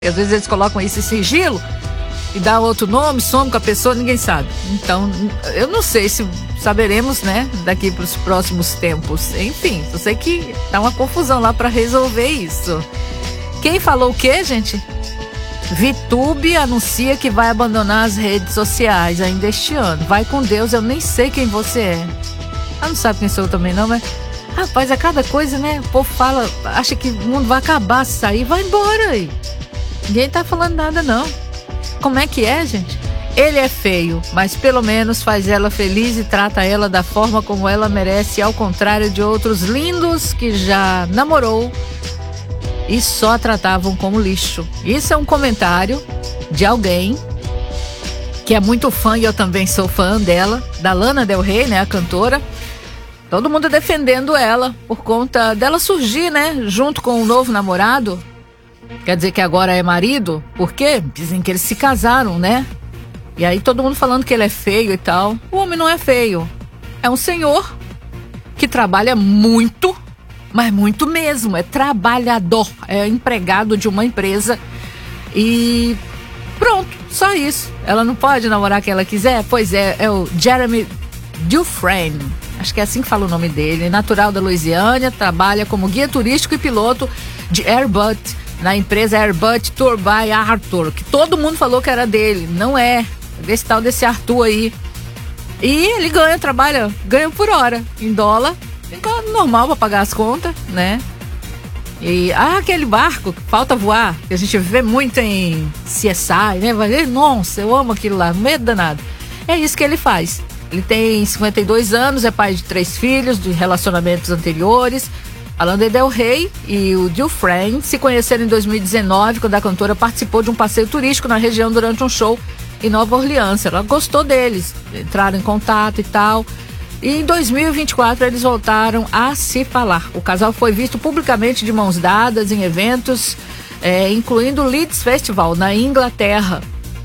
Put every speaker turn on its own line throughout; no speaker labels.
Às vezes eles colocam esse sigilo e dá outro nome, some com a pessoa, ninguém sabe. Então, eu não sei se saberemos, né, daqui para os próximos tempos. Enfim, eu sei que tá uma confusão lá para resolver isso. Quem falou o quê, gente? VTube anuncia que vai abandonar as redes sociais ainda este ano. Vai com Deus, eu nem sei quem você é. Ela não sabe quem sou eu também não, mas... Rapaz, é cada coisa, né? O povo fala, acha que o mundo vai acabar se sair, vai embora aí. Ninguém tá falando nada, não. Como é que é, gente? Ele é feio, mas pelo menos faz ela feliz e trata ela da forma como ela merece, ao contrário de outros lindos que já namorou e só a tratavam como lixo. Isso é um comentário de alguém que é muito fã, e eu também sou fã dela, da Lana Del Rey, né, a cantora. Todo mundo defendendo ela por conta dela surgir, né, junto com um novo namorado. Quer dizer que agora é marido? Por quê? Dizem que eles se casaram, né? E aí todo mundo falando que ele é feio e tal. O homem não é feio. É um senhor que trabalha muito, mas muito mesmo. É trabalhador. É empregado de uma empresa. E pronto, só isso. Ela não pode namorar quem ela quiser? Pois é, é o Jeremy Dufresne. Acho que é assim que fala o nome dele. Natural da Louisiana, trabalha como guia turístico e piloto de Airbus na empresa Airbus Tour by Arthur, que todo mundo falou que era dele. Não é. Desse tal desse Arthur aí. E ele ganha por hora, em dólar. Então, normal pra pagar as contas, né? E aquele barco que falta voar, que a gente vê muito em CSI, né? Nossa, eu amo aquilo lá, medo danado. É isso que ele faz. Ele tem 52 anos, é pai de 3 filhos, de relacionamentos anteriores. A Lana Del Rey e o Dufresne se conheceram em 2019, quando a cantora participou de um passeio turístico na região durante um show em Nova Orleans. Ela gostou deles, entraram em contato e tal. E em 2024 eles voltaram a se falar. O casal foi visto publicamente de mãos dadas em eventos, incluindo o Leeds Festival na Inglaterra.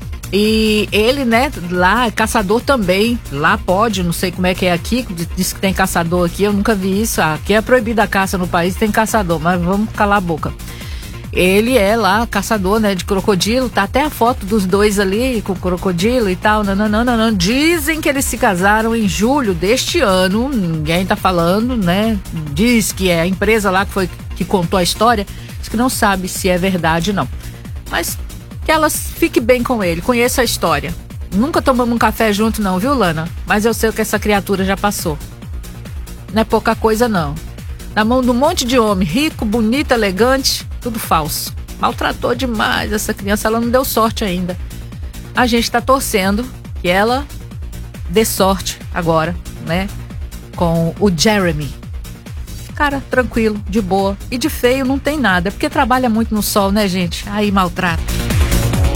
E ele, né, lá é caçador também. Lá pode, não sei como é que é aqui. Diz que tem caçador aqui, eu nunca vi isso. Aqui é proibida a caça no país, tem caçador, mas vamos calar a boca. Ele é lá caçador, né, de crocodilo. Tá até a foto dos dois ali com o crocodilo e tal. Não. Dizem que eles se casaram em julho deste ano. Ninguém tá falando, né? Diz que é a empresa lá que contou a história. Diz que não sabe se é verdade, não. Mas que ela fique bem com ele, conheça a história. Nunca tomamos um café junto não, viu, Lana? Mas eu sei o que essa criatura já passou. Não é pouca coisa, não. Na mão de um monte de homem, rico, bonito, elegante, tudo falso. Maltratou demais essa criança, ela não deu sorte ainda. A gente tá torcendo que ela dê sorte agora, né? Com o Jeremy. Cara, tranquilo, de boa. E de feio não tem nada, porque trabalha muito no sol, né, gente? Aí maltrata.